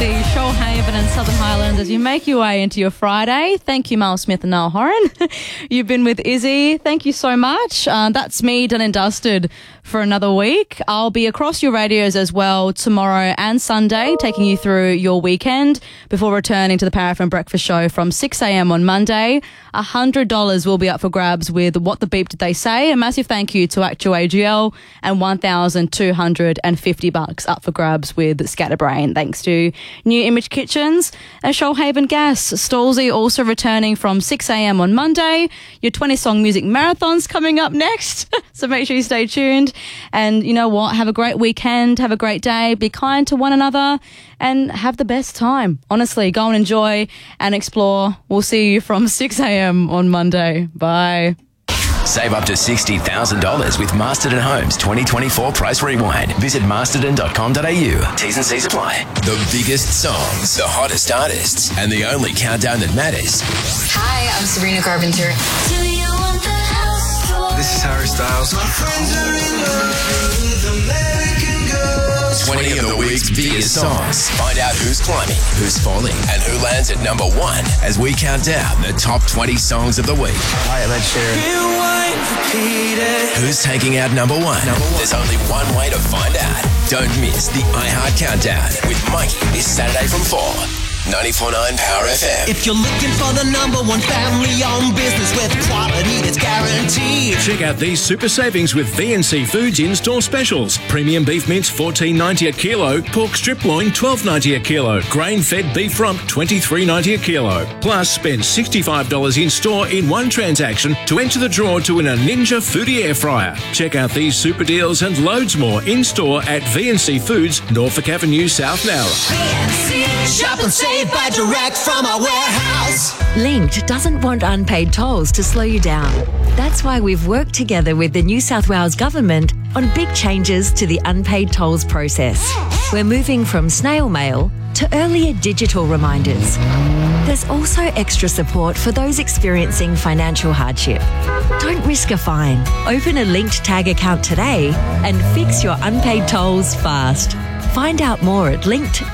the Shoalhaven and Southern Highlands as you make your way into your Friday. Thank you, Miles Smith and Niall Horan. You've been with Izzy. Thank you so much. That's me done and dusted for another week. I'll be across your radios as well tomorrow and Sunday, taking you through your weekend before returning to the Power FM Breakfast Show from 6 a.m. on Monday. $100 will be up for grabs with What the Beep Did They Say? A massive thank you to Actua AGL, and $1,250 up for grabs with Scatterbrain, thanks to New Image Kitchens and Shoalhaven Gas. Stolzy also returning from 6 a.m. on Monday. Your 20-song music marathon's coming up next, so make sure you stay tuned. And you know what? Have a great weekend. Have a great day. Be kind to one another and have the best time. Honestly, go and enjoy and explore. We'll see you from 6 a.m. on Monday. Bye. Save up to $60,000 with Masterton Homes 2024 Price Rewind. Visit masterton.com.au. T's and C's apply. The biggest songs, the hottest artists, and the only countdown that matters. Hi, I'm Sabrina Carpenter. This is Harry Styles. My friends are in love with American girls. 20 of the week's biggest songs. Find out who's climbing, who's falling, and who lands at number one as we count down the top 20 songs of the week. Hi, Ed Sheeran. Who's taking out number one? There's only one way to find out. Don't miss the iHeart Countdown with Mikey this Saturday from 4. 94.9 Power FM. If you're looking for the number one family-owned business with quality that's guaranteed. Check out these super savings with VNC Foods in-store specials. Premium beef mince $14.90 a kilo, pork strip loin $12.90 a kilo, grain-fed beef rump $23.90 a kilo. Plus, spend $65 in store in one transaction to enter the draw to win a Ninja Foodie air fryer. Check out these super deals and loads more in store at VNC Foods, Norfolk Avenue, South Nowra. VNC, shop and save by direct from our warehouse. Linked doesn't want unpaid tolls to slow you down. That's why we've worked together with the New South Wales Government on big changes to the unpaid tolls process. We're moving from snail mail to earlier digital reminders. There's also extra support for those experiencing financial hardship. Don't risk a fine. Open a Linked Tag account today and fix your unpaid tolls fast. Find out more at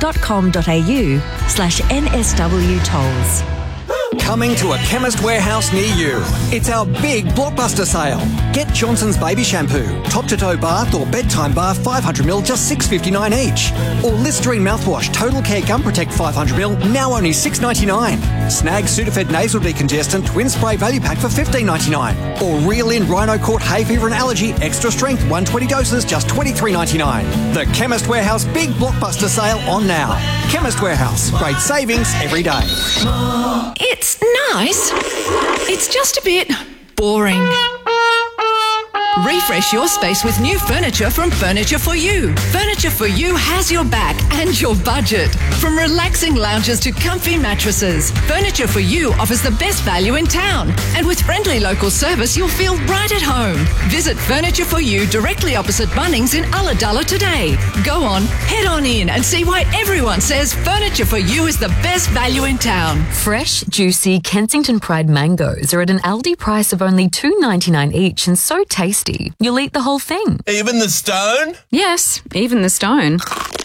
linked.com.au/NSW tolls. Coming to a Chemist Warehouse near you. It's our big blockbuster sale. Get Johnson's Baby Shampoo, top-to-toe bath or bedtime bath 500ml, just $6.59 each. Or Listerine mouthwash, Total Care Gum Protect 500ml, now only $6.99. Snag Sudafed Nasal Decongestant Twin Spray Value Pack for $15.99. Or Reel In Rhino Court Hay Fever and Allergy Extra Strength 120 doses, just $23.99. The Chemist Warehouse big blockbuster sale on now. Chemist Warehouse, great savings every day. It's nice. It's just a bit boring. Refresh your space with new furniture from Furniture For You. Furniture For You has your back and your budget. From relaxing lounges to comfy mattresses, Furniture For You offers the best value in town. And with friendly local service, you'll feel right at home. Visit Furniture For You directly opposite Bunnings in Ulladulla today. Go on, head on in and see why everyone says Furniture For You is the best value in town. Fresh, juicy Kensington Pride mangoes are at an Aldi price of only $2.99 each and so tasty. You'll eat the whole thing. Even the stone? Yes, even the stone.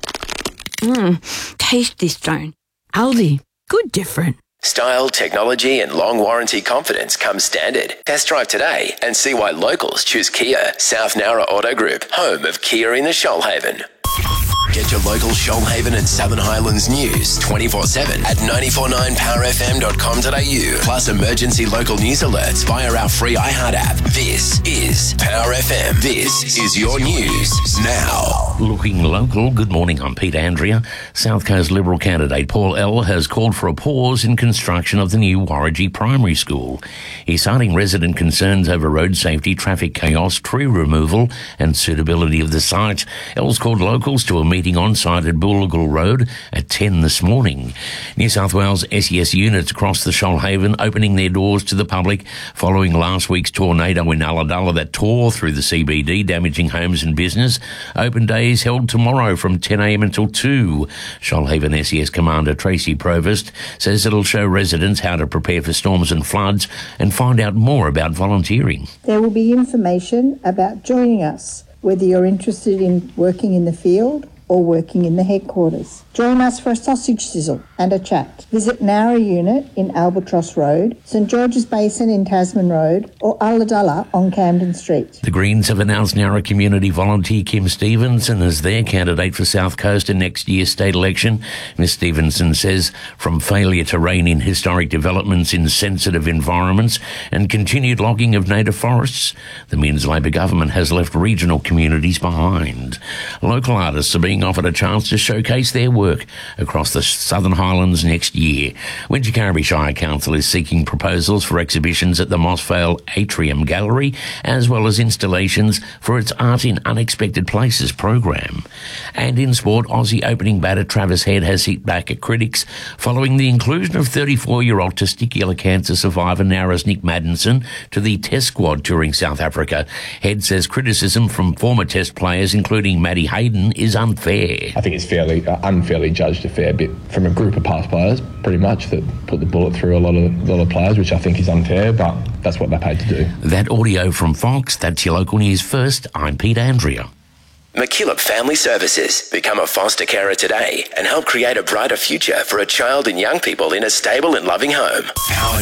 Tasty stone. Aldi. Good different. Style, technology, and long warranty confidence come standard. Test drive today and see why locals choose Kia. South Nowra Auto Group, home of Kia in the Shoalhaven. Get your local Shoalhaven and Southern Highlands news 24/7 at 949powerfm.com.au. Plus emergency local news alerts via our free iHeart app. This is Power FM. This is your news now. Looking local, good morning, I'm Pete Andrea. South Coast Liberal candidate Paul L has called for a pause in construction of the new Warragee Primary School. He's citing resident concerns over road safety, traffic chaos, tree removal and suitability of the site. L's called locals to a meeting on site at Boolagul Road at 10 this morning. New South Wales SES units across the Shoalhaven opening their doors to the public following last week's tornado in Ulladulla that tore through the CBD, damaging homes and business. Open days held tomorrow from 10 a.m. until 2. Shoalhaven SES Commander Tracy Provost says it'll show residents how to prepare for storms and floods and find out more about volunteering. There will be information about joining us, whether you're interested in working in the field or working in the headquarters. Join us for a sausage sizzle and a chat. Visit Nowra Unit in Albatross Road, St George's Basin in Tasman Road, or Ulladulla on Camden Street. The Greens have announced Nowra community volunteer Kim Stevenson as their candidate for South Coast in next year's state election. Ms Stevenson says from failure to rein in historic developments in sensitive environments and continued logging of native forests, the Minns Labor government has left regional communities behind. Local artists are being offered a chance to showcase their work across the Southern Highlands next year. Wingecarribee Shire Council is seeking proposals for exhibitions at the Mossvale Atrium Gallery, as well as installations for its Art in Unexpected Places program. And in sport, Aussie opening batter Travis Head has hit back at critics following the inclusion of 34-year-old testicular cancer survivor Nowra's Nick Maddinson to the Test squad touring South Africa. Head says criticism from former Test players, including Matty Hayden, is unfair. I think it's unfairly judged a fair bit from a group of past players, pretty much, that put the bullet through a lot of players, which I think is unfair, but that's what they're paid to do. That audio from Fox. That's your local news first. I'm Pete Andrea. McKillop Family Services. Become a foster carer today and help create a brighter future for a child and young people in a stable and loving home. Power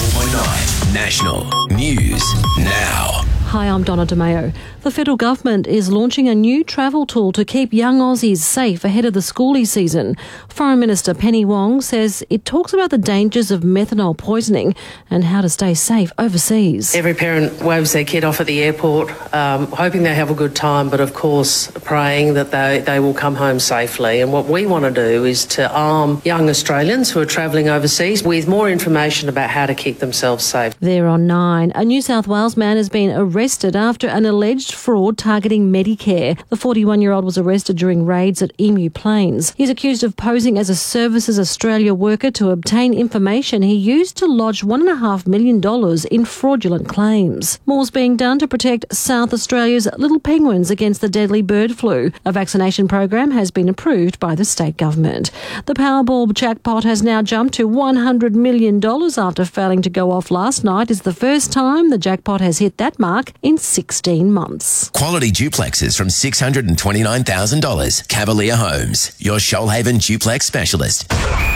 94.9 National News Now. Hi, I'm Donna DeMeo. The federal government is launching a new travel tool to keep young Aussies safe ahead of the schoolie season. Foreign Minister Penny Wong says it talks about the dangers of methanol poisoning and how to stay safe overseas. Every parent waves their kid off at the airport, hoping they have a good time, but of course praying that they will come home safely. And what we want to do is to arm young Australians who are travelling overseas with more information about how to keep themselves safe. There on 9. A New South Wales man has been arrested after an alleged fraud targeting Medicare. The 41-year-old was arrested during raids at Emu Plains. He's accused of posing as a Services Australia worker to obtain information he used to lodge $1.5 million in fraudulent claims. More's being done to protect South Australia's little penguins against the deadly bird flu. A vaccination program has been approved by the state government. The Powerball jackpot has now jumped to $100 million after failing to go off last night. It's the first time the jackpot has hit that mark in 16 months. Quality duplexes from $629,000. Cavalier Homes, your Shoalhaven duplex specialist.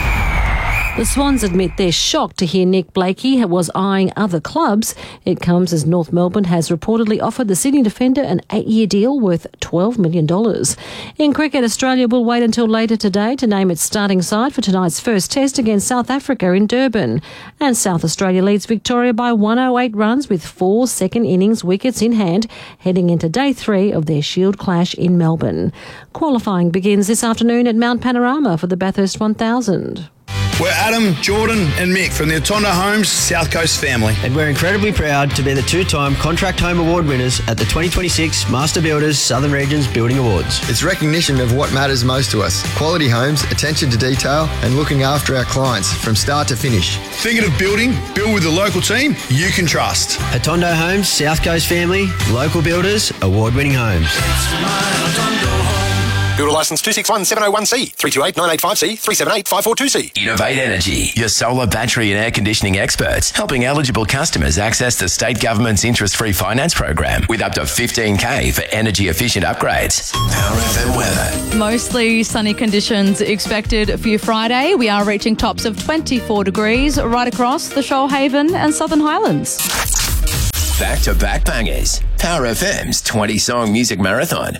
The Swans admit they're shocked to hear Nick Blakey was eyeing other clubs. It comes as North Melbourne has reportedly offered the Sydney defender an 8-year deal worth $12 million. In cricket, Australia will wait until later today to name its starting side for tonight's first test against South Africa in Durban. And South Australia leads Victoria by 108 runs with 4 second innings wickets in hand, heading into day 3 of their Shield clash in Melbourne. Qualifying begins this afternoon at Mount Panorama for the Bathurst 1000. We're Adam, Jordan and Mick from the Atondo Homes South Coast family. And we're incredibly proud to be the 2-time Contract Home Award winners at the 2026 Master Builders Southern Regions Building Awards. It's recognition of what matters most to us. Quality homes, attention to detail and looking after our clients from start to finish. Thinking of building? Build with the local team you can trust. Atondo Homes South Coast family, local builders, award-winning homes. Builder licence 261701C, 328-985C, 378-542C. Innovate Energy, your solar, battery and air conditioning experts, helping eligible customers access the state government's interest-free finance program with up to $15,000 for energy-efficient upgrades. Power FM weather. Mostly sunny conditions expected for your Friday. We are reaching tops of 24 degrees right across the Shoalhaven and Southern Highlands. Back-to-back bangers. Power FM's 20-song music marathon.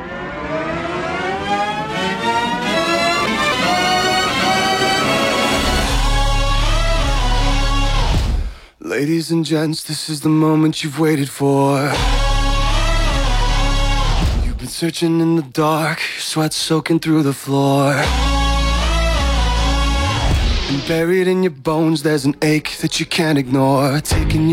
Ladies and gents, this is the moment you've waited for. You've been searching in the dark, your sweat soaking through the floor. And buried in your bones, there's an ache that you can't ignore, taking you